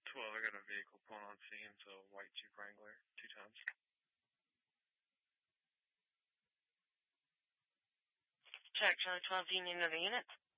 12, I got a vehicle pulling on scene, so white Jeep Wrangler, 2 tons. Check, Charlie 12, do you need another unit?